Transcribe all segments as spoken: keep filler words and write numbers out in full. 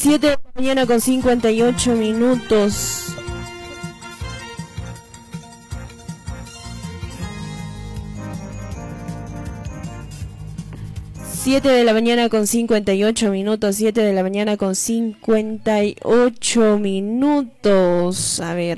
siete de la mañana con cincuenta y ocho minutos. siete de la mañana con cincuenta y ocho minutos. siete de la mañana con cincuenta y ocho minutos. A ver.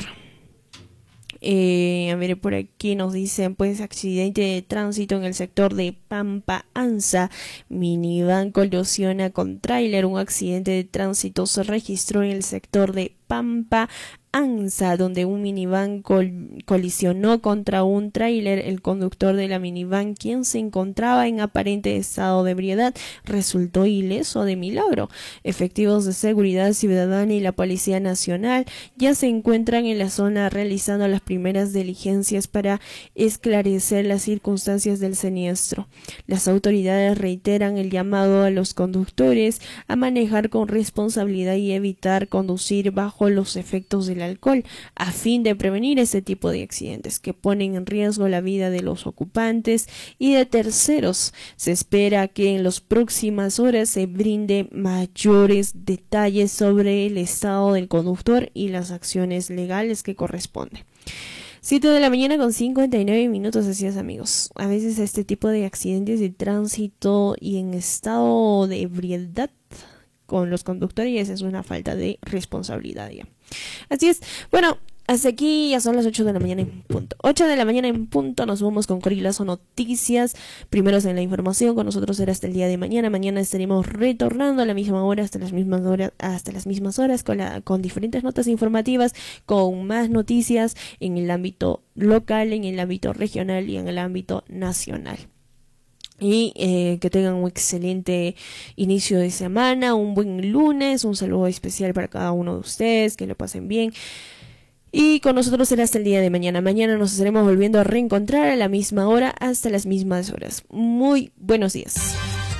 Eh, a ver, por aquí nos dicen, pues, accidente de tránsito en el sector de Pampa Anza. Minivan colisiona con tráiler. Un accidente de tránsito se registró en el sector de Pampa Anza, donde un minivan col colisionó contra un tráiler. El conductor de la minivan, quien se encontraba en aparente estado de ebriedad, resultó ileso de milagro. Efectivos de seguridad ciudadana y la Policía Nacional ya se encuentran en la zona realizando las primeras diligencias para esclarecer las circunstancias del siniestro. Las autoridades reiteran el llamado a los conductores a manejar con responsabilidad y evitar conducir bajo los efectos del alcohol, a fin de prevenir ese tipo de accidentes que ponen en riesgo la vida de los ocupantes y de terceros. Se espera que en las próximas horas se brinde mayores detalles sobre el estado del conductor y las acciones legales que corresponden. siete de la mañana con cincuenta y nueve minutos, así es, amigos. A veces este tipo de accidentes de tránsito y en estado de ebriedad con los conductores es una falta de responsabilidad ya. Así es. Bueno, hasta aquí ya son las ocho de la mañana en punto. ocho de la mañana en punto, nos vamos con Corilazo Noticias. Primeros en la información, con nosotros será hasta el día de mañana. Mañana estaremos retornando a la misma hora, hasta las mismas horas, hasta las mismas horas, con, la, con diferentes notas informativas, con más noticias en el ámbito local, en el ámbito regional y en el ámbito nacional. Y eh, que tengan un excelente inicio de semana, un buen lunes, un saludo especial para cada uno de ustedes, que lo pasen bien. Y con nosotros será hasta el día de mañana. Mañana nos estaremos volviendo a reencontrar a la misma hora, hasta las mismas horas. Muy buenos días.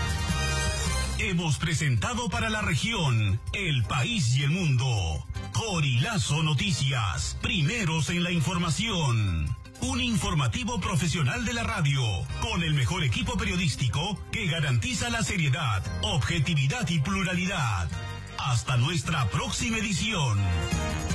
Hemos presentado para la región, el país y el mundo, Corilazo Noticias, primeros en la información. Un informativo profesional de la radio, con el mejor equipo periodístico que garantiza la seriedad, objetividad y pluralidad. Hasta nuestra próxima edición.